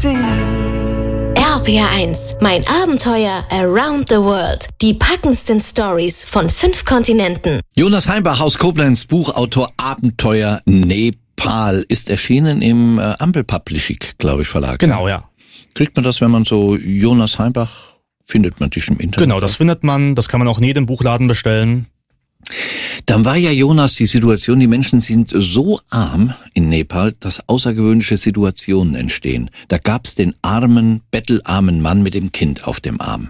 see. RPR1, mein Abenteuer around the world. Die packendsten Stories von 5 Kontinenten. Jonas Heimbach aus Koblenz, Buchautor Abenteuer Nepal, ist erschienen im Ampel Publishing, glaube ich, Verlag. Genau, ja. Kriegt man das, wenn man so Jonas Heimbach, findet man dich im Internet? Genau, das findet man, das kann man auch in jedem Buchladen bestellen. Dann war ja, Jonas, die Situation, die Menschen sind so arm in Nepal, dass außergewöhnliche Situationen entstehen. Da gab's den armen, bettelarmen Mann mit dem Kind auf dem Arm.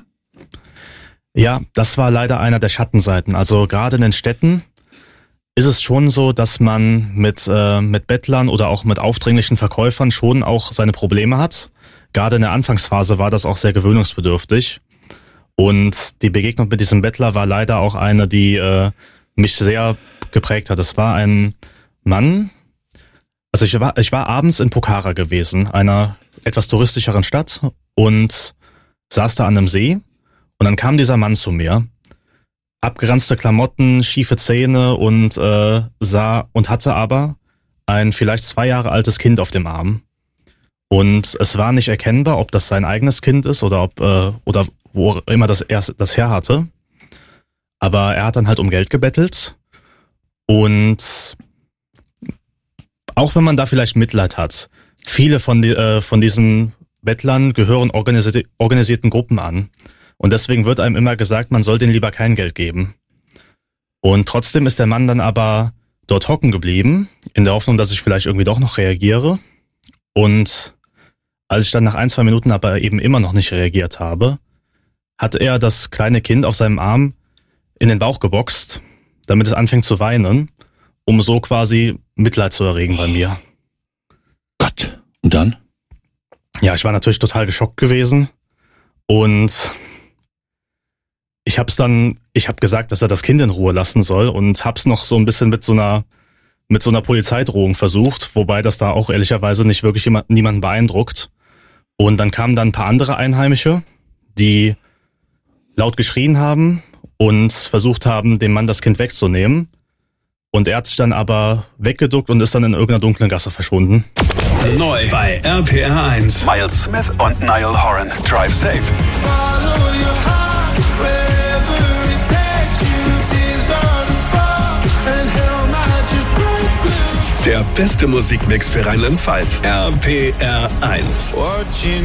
Ja, das war leider einer der Schattenseiten. Also gerade in den Städten ist es schon so, dass man mit Bettlern oder auch mit aufdringlichen Verkäufern schon auch seine Probleme hat. Gerade in der Anfangsphase war das auch sehr gewöhnungsbedürftig. Und die Begegnung mit diesem Bettler war leider auch eine, die mich sehr geprägt hat. Es war ein Mann, also ich war abends in Pokhara gewesen, einer etwas touristischeren Stadt, und saß da an einem See, und dann kam dieser Mann zu mir, abgeranzte Klamotten, schiefe Zähne, und hatte aber ein vielleicht 2 Jahre altes Kind auf dem Arm. Und es war nicht erkennbar, ob das sein eigenes Kind ist oder wo immer das her hatte. Aber er hat dann halt um Geld gebettelt. Und auch wenn man da vielleicht Mitleid hat, viele von diesen Bettlern gehören organisierten Gruppen an. Und deswegen wird einem immer gesagt, man soll denen lieber kein Geld geben. Und trotzdem ist der Mann dann aber dort hocken geblieben, in der Hoffnung, dass ich vielleicht irgendwie doch noch reagiere. Und als ich dann nach 1-2 Minuten aber eben immer noch nicht reagiert habe, hat er das kleine Kind auf seinem Arm in den Bauch geboxt, damit es anfängt zu weinen, um so quasi Mitleid zu erregen bei mir. Gott, und dann? Ja, ich war natürlich total geschockt gewesen, und ich habe gesagt, dass er das Kind in Ruhe lassen soll, und hab's noch so ein bisschen mit so einer Polizeidrohung versucht, wobei das da auch ehrlicherweise nicht wirklich niemanden beeindruckt. Und dann kamen dann ein paar andere Einheimische, die laut geschrien haben und versucht haben, dem Mann das Kind wegzunehmen. Und er hat sich dann aber weggeduckt und ist dann in irgendeiner dunklen Gasse verschwunden. Neu bei RPR1. Miles Smith und Niall Horan. Drive safe. Der beste Musikmix für Rheinland-Pfalz. RPR1.